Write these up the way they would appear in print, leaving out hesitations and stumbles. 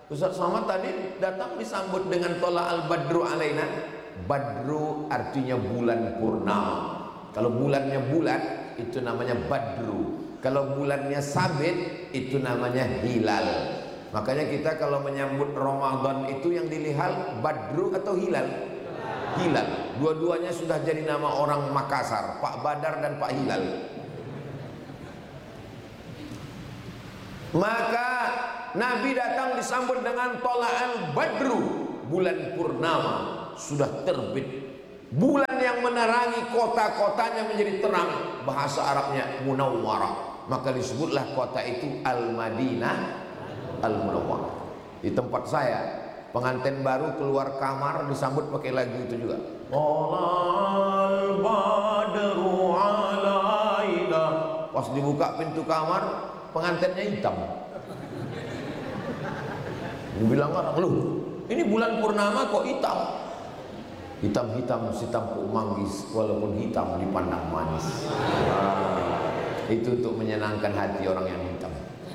Ustaz Somad tadi datang disambut dengan tola al-badru alaina. Badru artinya bulan purnama. Kalau bulannya bulat itu namanya badru. Kalau bulannya sabit itu namanya hilal. Makanya kita kalau menyambut Ramadan itu yang dilihat badru atau hilal? Hilal. Dua-duanya sudah jadi nama orang Makassar, Pak Badar dan Pak Hilal. Maka Nabi datang disambut dengan tola'al badru, bulan purnama sudah terbit, bulan yang menerangi kota-kotanya menjadi terang. Bahasa Arabnya munawwarah, maka disebutlah kota itu Al-Madinah Al-Munawwarah. Di tempat saya pengantin baru keluar kamar disambut pakai lagu itu juga. Tola'al badru alaina. Pas dibuka pintu kamar, pengantinnya hitam. Bilang orang, loh ini bulan purnama kok hitam? Hitam-hitam si tampuk manggis, walaupun hitam dipandang manis. Itu untuk menyenangkan hati orang yang hitam.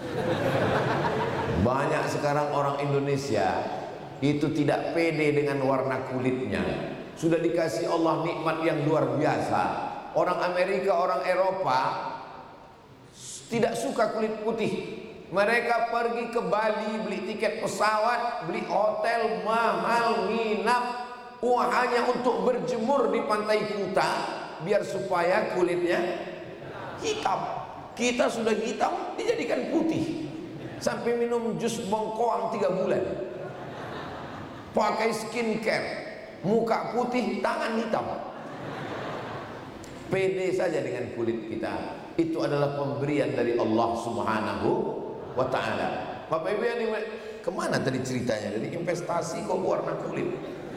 Banyak sekarang orang Indonesia itu tidak pede dengan warna kulitnya. Sudah dikasih Allah nikmat yang luar biasa. Orang Amerika, orang Eropa tidak suka kulit putih. Mereka pergi ke Bali, beli tiket pesawat, beli hotel mahal, nginap, hanya untuk berjemur di pantai Kuta, biar supaya kulitnya hitam. Kita sudah hitam, dijadikan putih. Sampai minum jus bengkoang 3 bulan. Pakai skincare, muka putih, tangan hitam. Pede saja dengan kulit kita. Itu adalah pemberian dari Allah Subhanahu wa ta'ala. Bapak Ibu yang kemana tadi ceritanya? Dari investasi kok warna kulit.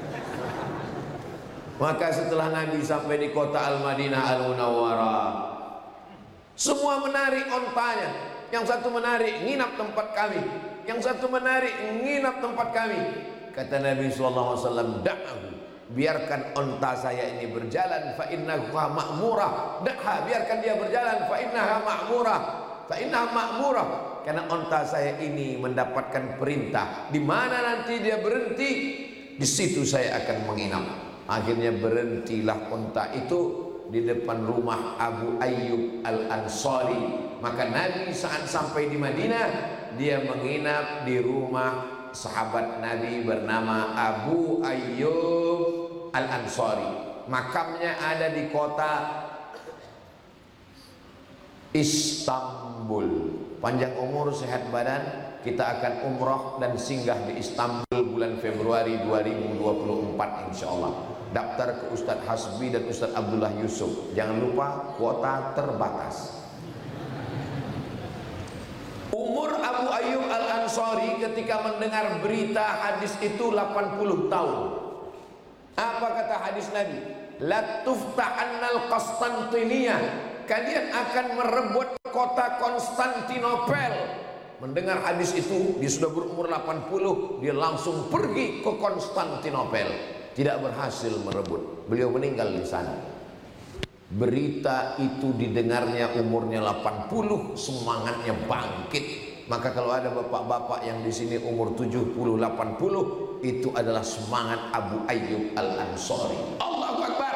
Maka setelah Nabi sampai di kota Al-Madinah Al-Munawwarah, semua menarik ontanya. Yang satu menarik, nginap tempat kami. Yang satu menarik, nginap tempat kami. Kata Nabi SAW, da'ahu, biarkan onta saya ini berjalan, fa innaha ma'murah. Da'ha, biarkan dia berjalan, fa innaha ma'murah. Fa innaha ma'murah. Karena onta saya ini mendapatkan perintah. Di mana nanti dia berhenti, di situ saya akan menginap. Akhirnya berhentilah onta itu di depan rumah Abu Ayyub Al-Ansari. Maka Nabi saat sampai di Madinah, dia menginap di rumah sahabat Nabi bernama Abu Ayyub Al-Ansari. Makamnya ada di kota Istanbul. Panjang umur, sehat badan, kita akan umroh dan singgah di Istanbul bulan Februari 2024 insyaallah. Daftar ke Ustadz Hasbi dan Ustadz Abdullah Yusuf. Jangan lupa kuota terbatas. Umur Abu Ayyub Al-Ansari ketika mendengar berita hadis itu 80 tahun. Apa kata hadis Nabi? La tuftahannal Konstantiniyah. Kalian akan merebut kota Konstantinopel. Mendengar hadis itu, dia sudah berumur 80, dia langsung pergi ke Konstantinopel. Tidak berhasil merebut. Beliau meninggal di sana. Berita itu didengarnya umurnya 80, semangatnya bangkit. Maka kalau ada bapak-bapak yang di sini umur 70, 80, itu adalah semangat Abu Ayyub Al-Ansari. Allahu Akbar.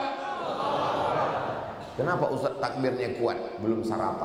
Kenapa Ustaz takbirnya kuat? Belum sarapan.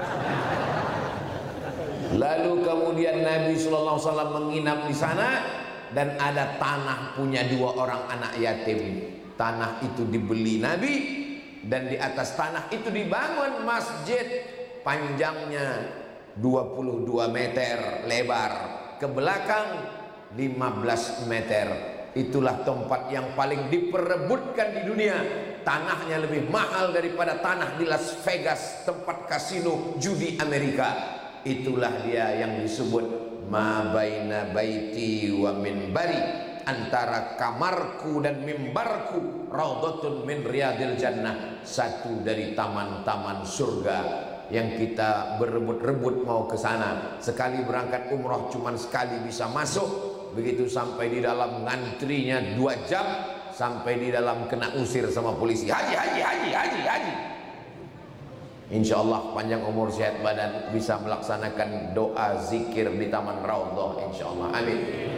Lalu kemudian Nabi SAW menginap di sana. Dan ada tanah punya 2 orang anak yatim. Tanah itu dibeli Nabi. Dan di atas tanah itu dibangun masjid. Panjangnya 22 meter lebar, ke belakang 15 meter. Itulah tempat yang paling diperebutkan di dunia. Tanahnya lebih mahal daripada tanah di Las Vegas, tempat kasino judi Amerika. Itulah dia yang disebut ma baina baiti wa minbari, antara kamarku dan mimbarku raudhatun min riyadil jannah, satu dari taman-taman surga yang kita berebut-rebut mau ke sana. Sekali berangkat umroh cuman sekali bisa masuk. Begitu sampai di dalam ngantrinya 2 jam, sampai di dalam kena usir sama polisi. Haji, haji, haji, haji, haji. Insya Allah panjang umur sehat badan, bisa melaksanakan doa zikir di Taman Raudhah insya Allah. Amin.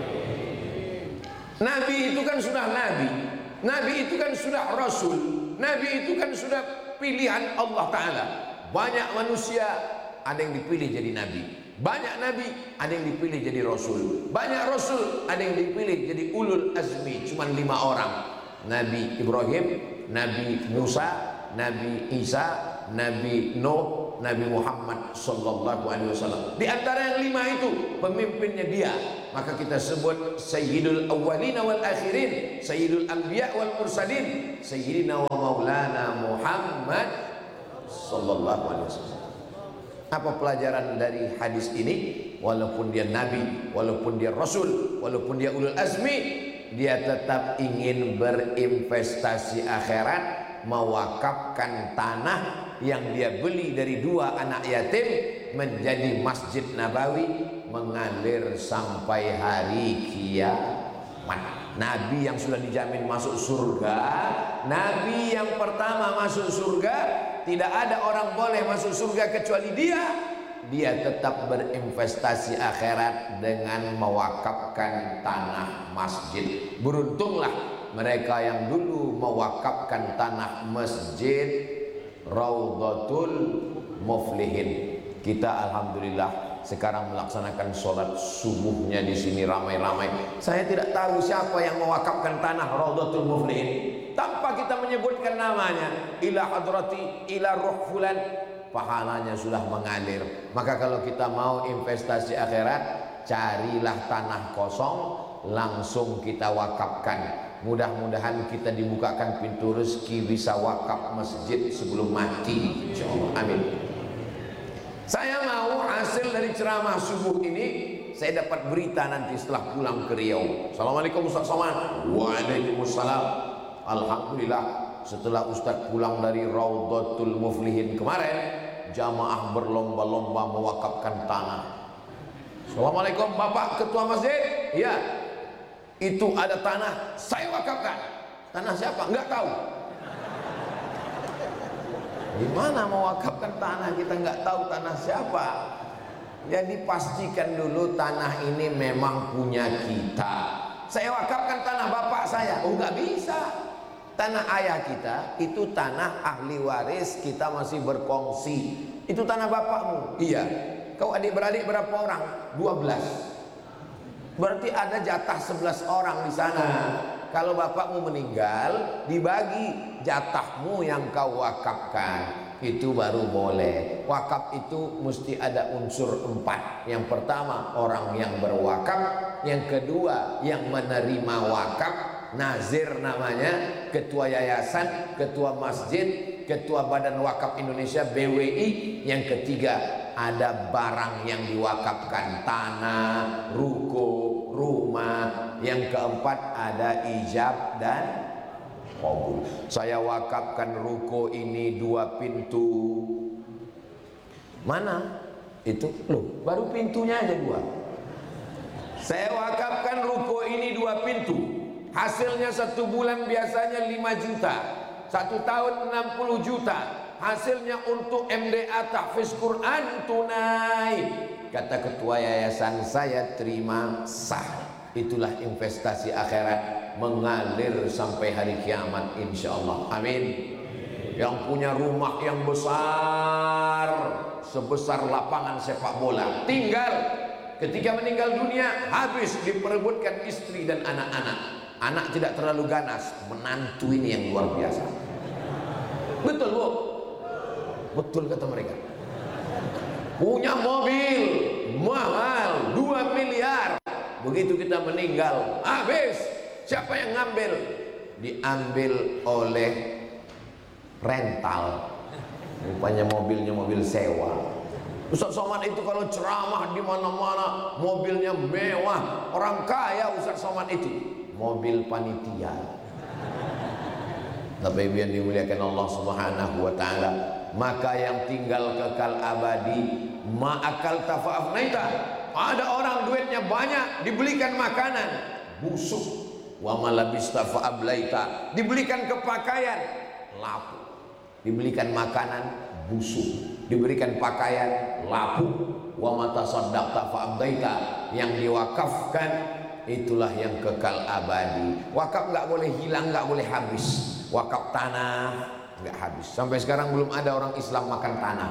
Nabi itu kan sudah nabi, nabi itu kan sudah rasul, nabi itu kan sudah pilihan Allah Ta'ala. Banyak manusia ada yang dipilih jadi nabi, banyak nabi ada yang dipilih jadi rasul, banyak rasul ada yang dipilih jadi ulul azmi, cuman 5 orang. Nabi Ibrahim, Nabi Musa, Nabi Isa, Nabi Nuh, Nabi Muhammad sallallahu alaihi wasallam. Di antara yang 5 itu pemimpinnya dia. Maka kita sebut Sayyidul Awwalin wal Akhirin, Sayyidul Anbiya wal Mursalin, Sayyidina wa Maulana Muhammad sallallahu alaihi wasallam. Apa pelajaran dari hadis ini? Walaupun dia nabi, walaupun dia rasul, walaupun dia ulul azmi, dia tetap ingin berinvestasi akhirat, mewakafkan tanah yang dia beli dari 2 anak yatim menjadi Masjid Nabawi, mengalir sampai hari kiamat. Nabi yang sudah dijamin masuk surga, nabi yang pertama masuk surga, tidak ada orang boleh masuk surga kecuali dia. Dia tetap berinvestasi akhirat dengan mewakafkan tanah masjid. Beruntunglah mereka yang dulu mewakafkan tanah masjid Raudhatul Muflihin. Kita alhamdulillah sekarang melaksanakan sholat subuhnya di sini ramai-ramai. Saya tidak tahu siapa yang mewakafkan tanah Raudhatul Muflihin tanpa kita menyebutkan namanya. Ila hadrati, ila ruh fulan, pahalanya sudah mengalir. Maka kalau kita mau investasi akhirat, carilah tanah kosong, langsung kita wakafkan. Mudah-mudahan kita dibukakan pintu rezeki bisa wakaf masjid sebelum mati insyaallah. Amin. Saya mau hasil dari ceramah subuh ini, saya dapat berita nanti setelah pulang ke Riau. Assalamualaikum Ustaz Somad. Waalaikumsalam. Alhamdulillah setelah Ustaz pulang dari Raudhatul Muflihin kemarin, jamaah berlomba-lomba mewakafkan tanah. Assalamualaikum Bapak Ketua Masjid. Iya, itu ada tanah saya wakafkan. Tanah siapa? Enggak tahu. Gimana mewakafkan tanah kita enggak tahu tanah siapa? Jadi pastikan dulu tanah ini memang punya kita. Saya wakafkan tanah bapak saya. Oh, enggak bisa. Tanah ayah kita itu tanah ahli waris, kita masih berkongsi. Itu tanah bapakmu. Iya. Kau adik-beradik berapa orang? 12. Berarti ada jatah 11 orang di sana. Kalau bapakmu meninggal, dibagi jatahmu yang kau wakafkan. Itu baru boleh. Wakaf itu mesti ada unsur 4. Yang pertama orang yang berwakaf, yang kedua yang menerima wakaf, nazir namanya, ketua yayasan, ketua masjid, ketua Badan Wakaf Indonesia BWI. Yang ketiga ada barang yang diwakafkan, tanah, ruko, rumah. Yang keempat ada ijab dan qabul. Saya wakafkan ruko ini 2 pintu. Mana? Itu loh, baru pintunya aja 2. Saya wakafkan ruko ini 2 pintu. Hasilnya 1 bulan biasanya 5 juta, 1 tahun 60 juta. Hasilnya untuk MDA tahfiz Quran tunai. Kata ketua yayasan, saya terima sah. Itulah investasi akhirat, mengalir sampai hari kiamat insyaallah. Amin. Yang punya rumah yang besar sebesar lapangan sepak bola, tinggal ketika meninggal dunia habis diperebutkan istri dan anak-anak. Anak tidak terlalu ganas, menantu ini yang luar biasa. Betul Bu? Betul kata mereka. Punya mobil mahal 2 miliar. Begitu kita meninggal, habis. Siapa yang ngambil? Diambil oleh rental. Rupanya mobilnya mobil sewa. Ustaz Somad itu kalau ceramah di mana-mana mobilnya mewah. Orang kaya Ustaz Somad itu. Mobil panitia. Bapak Ibu yang dimuliakan Allah Subhanahu wa taala, maka yang tinggal kekal abadi ma'akal tafa'afnaita. Ada orang duitnya banyak, dibelikan makanan busuk. Wa malabista fa'ablaita, dibelikan kepakaian lapu. Dibelikan makanan busuk, diberikan pakaian lapuk. Wa mata saddaqta fa'abdaita, yang diwakafkan itulah yang kekal abadi. Wakaf nggak boleh hilang, nggak boleh habis. Wakaf tanah nggak habis. Sampai sekarang belum ada orang Islam makan tanah.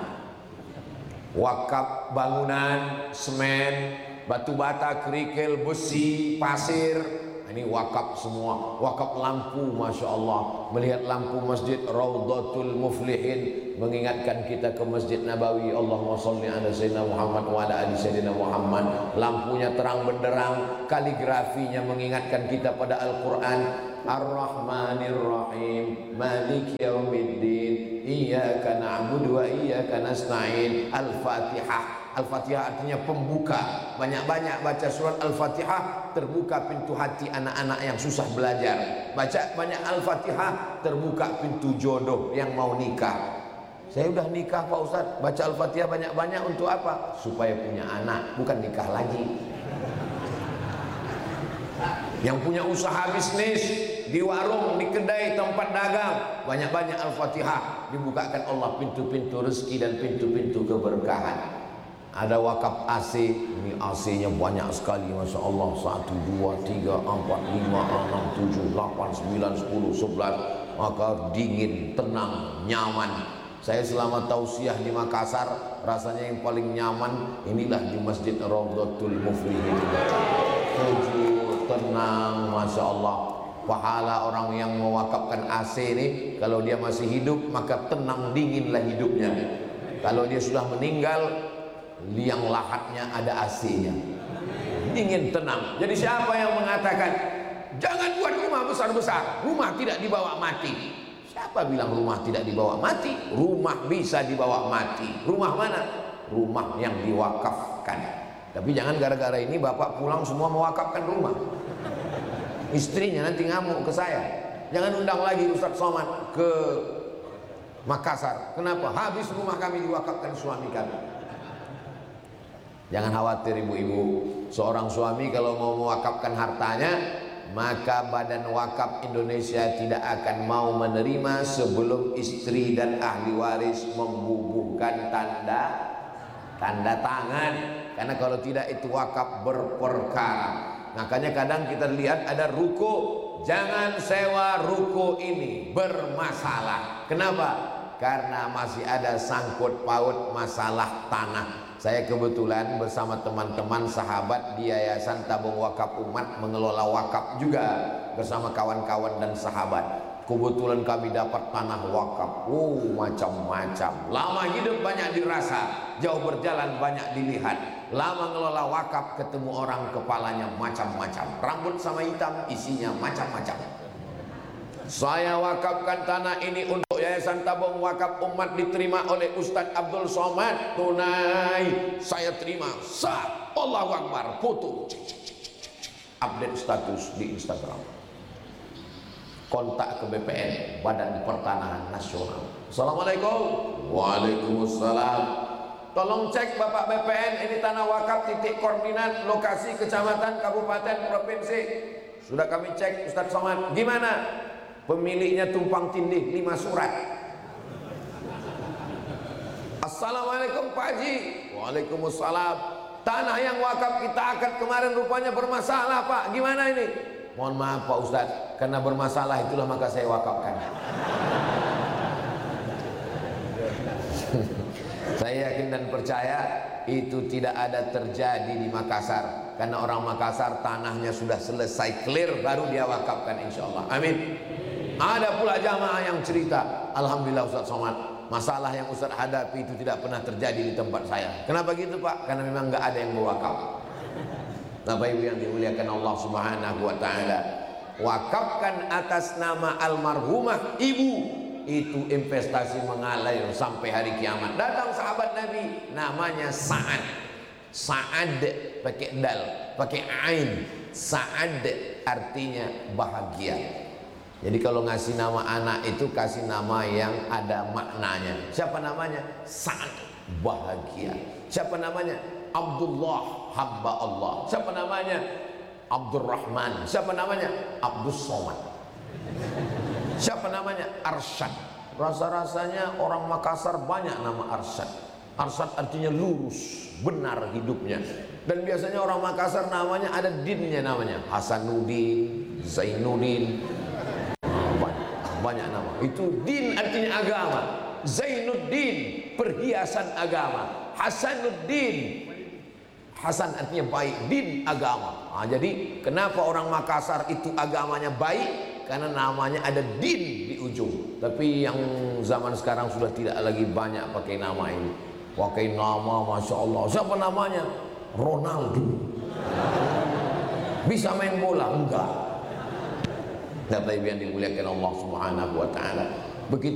Wakaf bangunan, semen, batu bata, kerikil, besi, pasir, ini wakaf semua. Wakaf lampu, Masya Allah. Melihat lampu masjid Raudhatul Muflihin mengingatkan kita ke Masjid Nabawi. Allahumma sholli ala Sayyidina Muhammad wa ala ali Sayyidina Muhammad. Lampunya terang benderang, kaligrafinya mengingatkan kita pada Al-Quran. Ar-Rahmanir Rahim, Malik Yaumiddin, Iyyaka na'budu wa iyyaka nasta'in. Al-Fatihah. Al-Fatihah artinya pembuka. Banyak-banyak baca surat Al-Fatihah, terbuka pintu hati anak-anak yang susah belajar. Baca banyak Al-Fatihah, terbuka pintu jodoh yang mau nikah. Saya udah nikah Pak Ustaz, baca Al-Fatihah banyak-banyak untuk apa? Supaya punya anak, bukan nikah lagi. Yang punya usaha bisnis, di warung, di kedai, tempat dagang, banyak-banyak Al-Fatihah, dibukakan Allah pintu-pintu rezeki dan pintu-pintu keberkahan. Ada wakaf AC, ini AC-nya banyak sekali, Masya Allah. 1, 2, 3, 4, 5, 6, 7, 8, 9, 10, 11. Maka dingin, tenang, nyaman. Saya selama tausiah di Makassar, rasanya yang paling nyaman inilah di Masjid Raudhatul Muflihin. Sejuk, tenang, Masya Allah. Pahala orang yang mewakafkan AC ini, kalau dia masih hidup maka tenang dinginlah hidupnya. Kalau dia sudah meninggal, liang lahatnya ada AC-nya, dingin tenang. Jadi siapa yang mengatakan jangan buat rumah besar-besar, rumah tidak dibawa mati? Siapa bilang rumah tidak dibawa mati? Rumah bisa dibawa mati. Rumah mana? Rumah yang diwakafkan. Tapi jangan gara-gara ini bapak pulang semua mewakafkan rumah. Istrinya nanti ngamuk ke saya. Jangan undang lagi Ustaz Somad ke Makassar. Kenapa? Habis rumah kami diwakafkan suami kami. Jangan khawatir ibu-ibu. Seorang suami kalau mau mewakafkan hartanya, maka Badan Wakaf Indonesia tidak akan mau menerima sebelum istri dan ahli waris membubuhkan tanda tangan. Karena kalau tidak itu wakaf berperkara. Makanya kadang kita lihat ada ruko, jangan sewa ruko ini, bermasalah. Kenapa? Karena masih ada sangkut paut masalah tanah. Saya kebetulan bersama teman-teman sahabat di Yayasan Tabung Wakaf Umat mengelola wakaf juga bersama kawan-kawan dan sahabat. Kebetulan kami dapat tanah wakaf, macam-macam. Lama hidup banyak dirasa, jauh berjalan banyak dilihat. Lama ngelola wakaf, ketemu orang kepalanya macam-macam, rambut sama hitam, isinya macam-macam. Saya wakafkan tanah ini untuk Yayasan Tabung Wakaf Umat, diterima oleh Ustadz Abdul Somad, tunai saya terima. Sah, Allahu Akbar, foto, update status di Instagram, kontak ke BPN, Badan Pertanahan Nasional. Assalamualaikum. Waalaikumsalam. Tolong cek Bapak BPN, ini tanah wakaf, titik koordinat, lokasi, kecamatan, kabupaten, provinsi. Sudah kami cek Ustadz Somad. Gimana? Pemiliknya tumpang tindih 5 surat. Assalamualaikum Pak Haji. Waalaikumsalam. Tanah yang wakaf kita akad kemarin rupanya bermasalah Pak. Gimana ini? Mohon maaf Pak Ustadz, karena bermasalah itulah maka saya wakafkan. Saya yakin dan percaya itu tidak ada terjadi di Makassar. Karena orang Makassar tanahnya sudah selesai clear, baru dia wakafkan insya Allah. Amin. Ada pula jamaah yang cerita, alhamdulillah Ustaz Somad, masalah yang Ustaz hadapi itu tidak pernah terjadi di tempat saya. Kenapa gitu Pak? Karena memang nggak ada yang berwakaf. Bapak Ibu yang dimuliakan Allah Subhanahu wa taala, wakafkan atas nama almarhumah ibu, itu investasi mengalir sampai hari kiamat. Datang sahabat Nabi namanya Sa'ad. Sa'ad pakai dal, pakai ain. Sa'ad artinya bahagia. Jadi kalau ngasih nama anak itu kasih nama yang ada maknanya. Siapa namanya? Sa'ad, bahagia. Siapa namanya? Abdullah, hamba Allah. Siapa namanya? Abdurrahman. Siapa namanya? Abdus Somad. Siapa namanya? Arsyad. Rasa-rasanya orang Makassar banyak nama Arsyad. Arsyad artinya lurus, benar hidupnya. Dan biasanya orang Makassar namanya ada dinnya, namanya Hasanuddin, Zainuddin. Banyak nama. Itu din artinya agama. Zainuddin, perhiasan agama. Hasanuddin, Hasan artinya baik, din agama. Jadi kenapa orang Makassar itu agamanya baik? Karena namanya ada din di ujung. Tapi yang zaman sekarang sudah tidak lagi banyak pakai nama ini. Pakai nama, masya Allah. Siapa namanya? Ronaldo. Bisa main bola? Enggak. Tapi yang dimuliakan Allah Subhanahu wa taala. Begitu